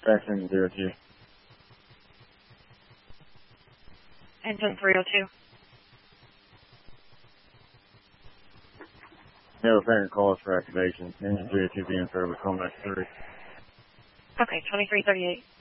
Section 02. Engine 302. No apparent cause for activation. Engine 302 being served with Comax 3. Okay, 2338.